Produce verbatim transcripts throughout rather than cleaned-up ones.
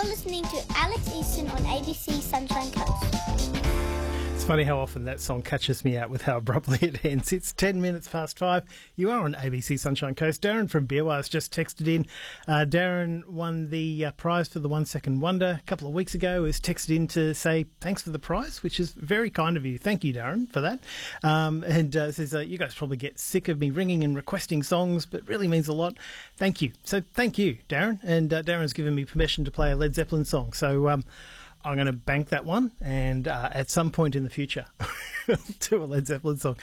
You're listening to Alex Easton on A B C Sunshine Coast. It's funny how often that song catches me out with how abruptly it ends. It's ten minutes past five. You are on A B C Sunshine Coast. Darren from Beerwise just texted in. Uh, Darren won the uh, prize for the One Second Wonder a couple of weeks ago. He was texted in to say thanks for the prize, which is very kind of you. Thank you, Darren, for that. Um, and uh, says, uh, you guys probably get sick of me ringing and requesting songs, but it really means a lot. Thank you. So thank you, Darren. And uh, Darren's given me permission to play a Led Zeppelin song. So um, I'm going to bank that one, and uh, at some point in the future, do a Led Zeppelin song.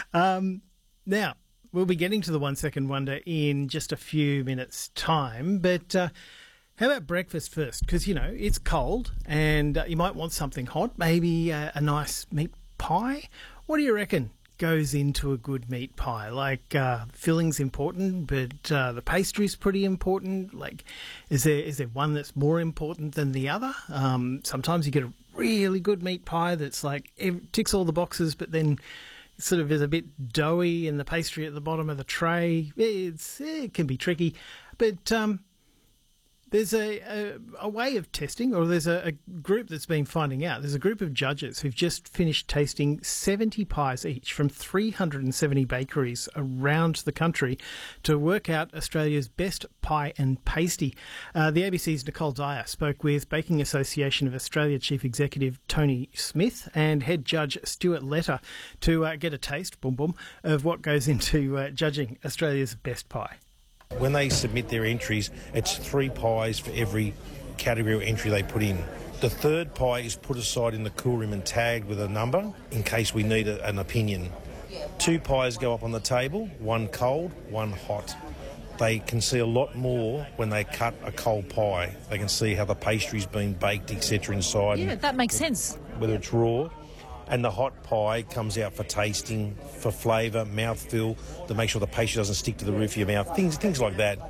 Um, now, we'll be getting to the One Second Wonder in just a few minutes' time, but uh, how about breakfast first? Because, you know, it's cold, and uh, you might want something hot, maybe uh, a nice meat pie. What do you reckon goes into a good meat pie? Like, uh, filling's important, but uh, the pastry's pretty important. Like, is there is there one that's more important than the other? Um, sometimes you get a really good meat pie that's like, it ticks all the boxes, but then it sort of is a bit doughy in the pastry at the bottom of the tray. It's it can be tricky, but um, there's a, a, a way of testing, or there's a, a group that's been finding out. There's a group of judges who've just finished tasting seventy pies each from three hundred seventy bakeries around the country to work out Australia's best pie and pasty. Uh, the A B C's Nicole Dyer spoke with Baking Association of Australia Chief Executive Tony Smith and Head Judge Stuart Letter to uh, get a taste, boom boom, of what goes into uh, judging Australia's best pie. When they submit their entries, it's three pies for every category or entry they put in. The third pie is put aside in the cool room and tagged with a number in case we need a, an opinion. Two pies go up on the table, one cold, one hot. They can see a lot more when they cut a cold pie. They can see how the pastry's been baked, et cetera inside. Yeah, that makes sense. Whether it's raw. And the hot pie comes out for tasting, for flavour, mouthfeel, to make sure the pastry doesn't stick to the roof of your mouth, things things like that.